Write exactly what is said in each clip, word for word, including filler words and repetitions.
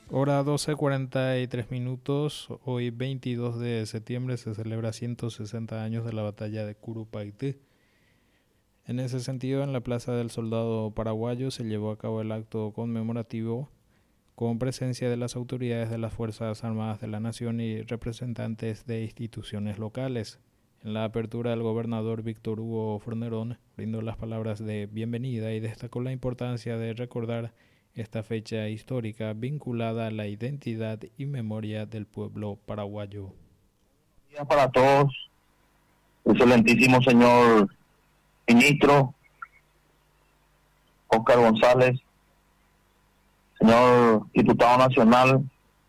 Hora doce cuarenta y tres minutos, hoy veintidós de septiembre se celebra ciento sesenta años de la batalla de Curupaytí. En ese sentido, en la Plaza del Soldado Paraguayo se llevó a cabo el acto conmemorativo con presencia de las autoridades de las Fuerzas Armadas de la Nación y representantes de instituciones locales. En la apertura, el gobernador Víctor Hugo Fornerón brindó las palabras de bienvenida y destacó la importancia de recordar esta fecha histórica vinculada a la identidad y memoria del pueblo paraguayo. Buenos días para todos, excelentísimo señor ministro Óscar González, señor diputado nacional,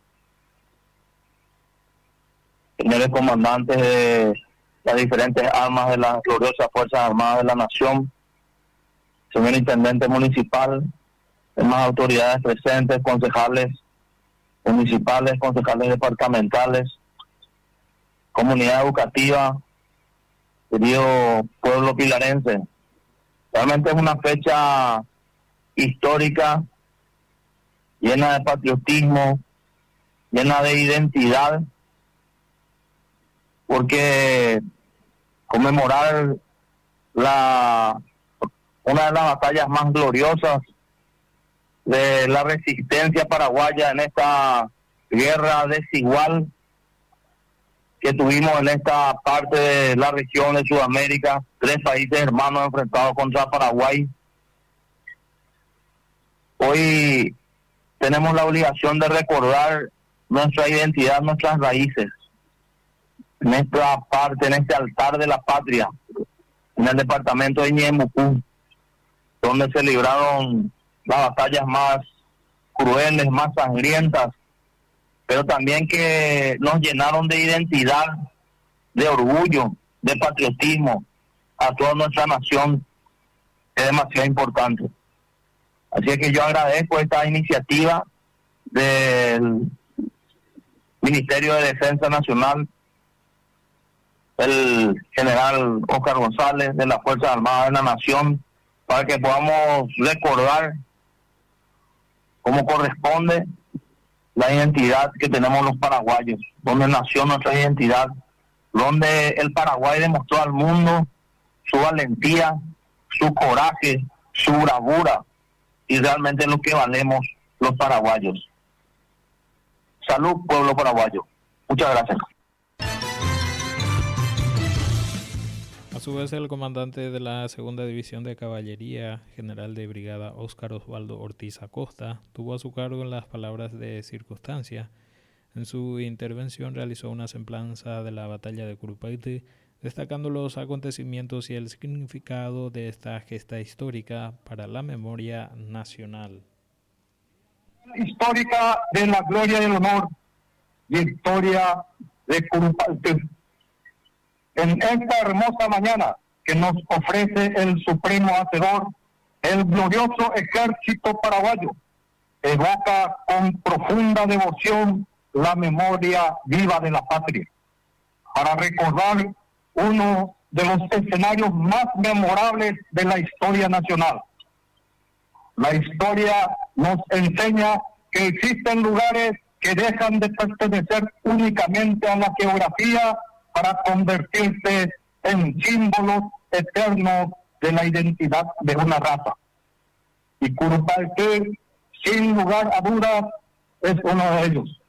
señores comandantes de las diferentes armas de las gloriosas Fuerzas Armadas de la Nación, señor intendente municipal, demás autoridades presentes, concejales municipales, concejales departamentales, comunidad educativa, querido pueblo pilarense. Realmente es una fecha histórica, llena de patriotismo, llena de identidad, porque conmemorar la una de las batallas más gloriosas de la resistencia paraguaya en esta guerra desigual que tuvimos en esta parte de la región de Sudamérica, tres países hermanos enfrentados contra Paraguay. Hoy tenemos la obligación de recordar nuestra identidad, nuestras raíces, en esta parte, en este altar de la patria, en el departamento de Ñemucú, donde se libraron las batallas más crueles, más sangrientas, pero también que nos llenaron de identidad, de orgullo, de patriotismo a toda nuestra nación. Es demasiado importante. Así es que yo agradezco esta iniciativa del Ministerio de Defensa Nacional, el general Óscar González, de las Fuerzas Armadas de la Nación, para que podamos recordar como corresponde la identidad que tenemos los paraguayos, donde nació nuestra identidad, donde el Paraguay demostró al mundo su valentía, su coraje, su bravura, y realmente lo que valemos los paraguayos. Salud, pueblo paraguayo. Muchas gracias. A su vez, el comandante de la Segunda División de Caballería, general de brigada Óscar Osvaldo Ortiz Acosta, tuvo a su cargo las palabras de circunstancia. En su intervención realizó una semblanza de la batalla de Curupaytí, destacando los acontecimientos y el significado de esta gesta histórica para la memoria nacional. Histórica de la gloria y el honor y historia de Curupaytí. En esta hermosa mañana que nos ofrece el Supremo Hacedor, el glorioso ejército paraguayo evoca con profunda devoción la memoria viva de la patria, para recordar uno de los escenarios más memorables de la historia nacional. La historia nos enseña que existen lugares que dejan de pertenecer únicamente a la geografía para convertirse en símbolos eternos de la identidad de una raza. Y Curupaytí, sin lugar a dudas, es uno de ellos.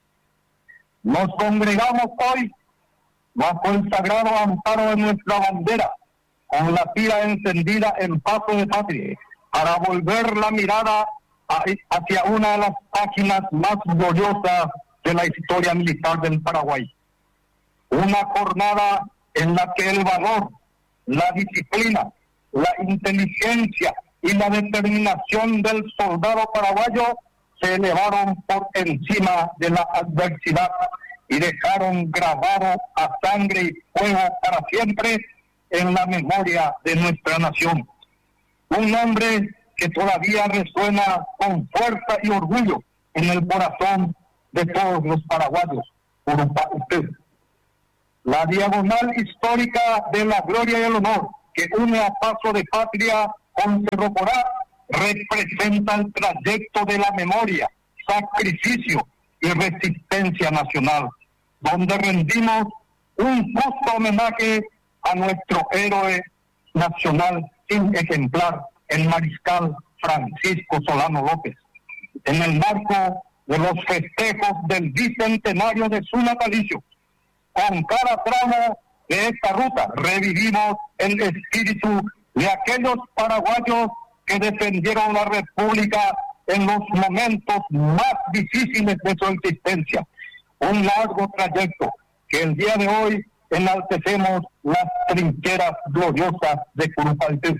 Nos congregamos hoy bajo el sagrado amparo de nuestra bandera, con la tira encendida en paso de patria, para volver la mirada hacia una de las páginas más gloriosas de la historia militar del Paraguay. Una jornada en la que el valor, la disciplina, la inteligencia y la determinación del soldado paraguayo se elevaron por encima de la adversidad y dejaron grabado a sangre y fuego para siempre en la memoria de nuestra nación. Un nombre que todavía resuena con fuerza y orgullo en el corazón de todos los paraguayos. Curupaytí. La diagonal histórica de la gloria y el honor que une a Paso de Patria con Cerro Corá representa el trayecto de la memoria, sacrificio y resistencia nacional, donde rendimos un justo homenaje a nuestro héroe nacional sin ejemplar, el mariscal Francisco Solano López. En el marco de los festejos del bicentenario de su natalicio, con cada tramo de esta ruta revivimos el espíritu de aquellos paraguayos que defendieron la República en los momentos más difíciles de su existencia. Un largo trayecto que el día de hoy enaltecemos las trincheras gloriosas de Curupaytí.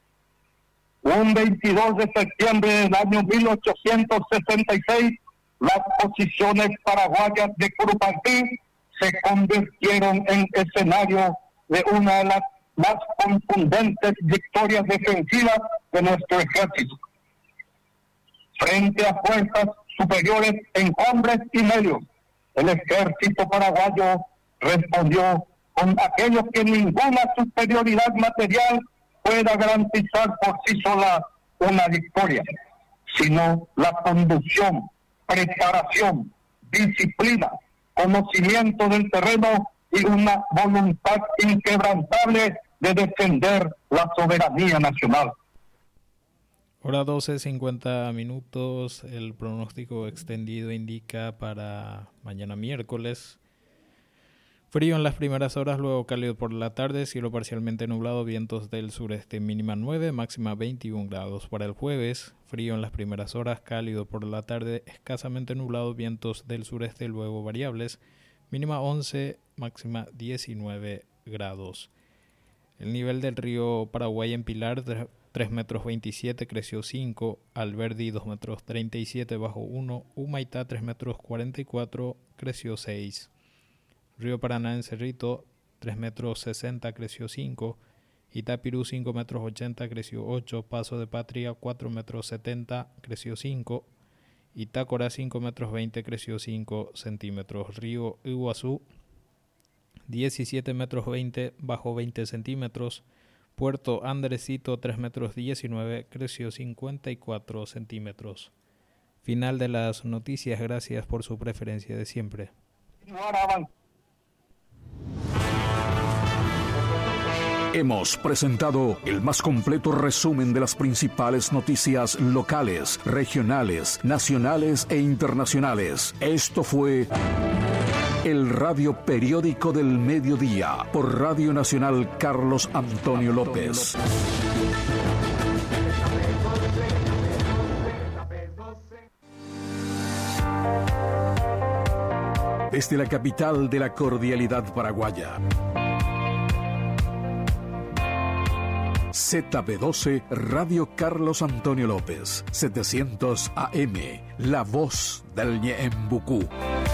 Un veintidós de septiembre del año mil ochocientos sesenta y seis, las posiciones paraguayas de Curupaytí se convirtieron en escenario de una de las más contundentes victorias defensivas de nuestro ejército. Frente a fuerzas superiores en hombres y medios, el ejército paraguayo respondió con aquello que ninguna superioridad material pueda garantizar por sí sola una victoria, sino la conducción, preparación, disciplina, conocimiento del terreno y una voluntad inquebrantable de defender la soberanía nacional. Hora doce, cincuenta minutos. El pronóstico extendido indica para mañana miércoles frío en las primeras horas, luego cálido por la tarde, cielo parcialmente nublado, vientos del sureste, mínima nueve, máxima veintiún grados. Para el jueves, frío en las primeras horas, cálido por la tarde, escasamente nublado, vientos del sureste, luego variables, mínima once, máxima diecinueve grados. El nivel del río Paraguay en Pilar, tres metros veintisiete, creció cinco, Alberdi dos metros treinta y siete, bajó uno, Humaitá tres metros cuarenta y cuatro, creció seis. Río Paraná en Cerrito, tres metros sesenta, creció cinco, Itapirú cinco metros ochenta, creció ocho, Paso de Patria cuatro metros setenta, creció cinco, Itácora cinco metros veinte, creció cinco centímetros. Río Iguazú diecisiete metros veinte, bajó veinte centímetros. Puerto Andresito tres metros diecinueve, creció cincuenta y cuatro centímetros. Final de las noticias, gracias por su preferencia de siempre. Hemos presentado el más completo resumen de las principales noticias locales, regionales, nacionales e internacionales. Esto fue el Radio Periódico del Mediodía por Radio Nacional Carlos Antonio López. Desde la capital de la cordialidad paraguaya. Z B doce Radio Carlos Antonio López, setecientos A M, la voz del Ñeembucú.